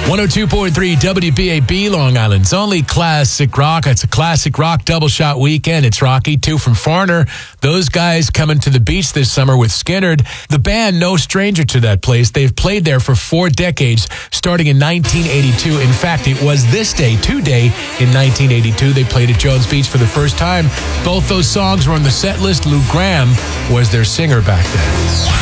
102.3 WBAB, Long Island's only classic rock. It's a classic rock double shot weekend. It's Rocky 2 from Foreigner. Those guys coming to the beach this summer with Skynyrd. The band, no stranger to that place. They've played there for 4 decades, starting in 1982. In fact, it was this day, today, in 1982, they played at Jones Beach for the first time. Both those songs were on the set list. Lou Gramm was their singer back then.